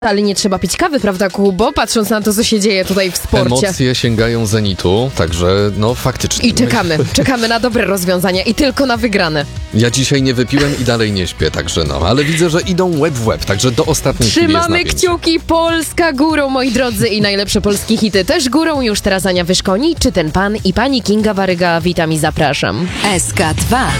Ale nie trzeba pić kawy, prawda, Kubo? Patrząc na to, co się dzieje tutaj w sporcie. Emocje sięgają zenitu, także no faktycznie. I czekamy na dobre rozwiązania i tylko na wygrane. Ja dzisiaj nie wypiłem i dalej nie śpię, także no, ale widzę, że idą łeb w łeb, także do ostatniej chwili jest Trzymamy napięcie. kciuki, Polska górą, moi drodzy, i najlepsze polskie hity też górą. Już teraz Ania Wyszkoni, czy ten pan i pani Kinga Waryga, witam i zapraszam. SK2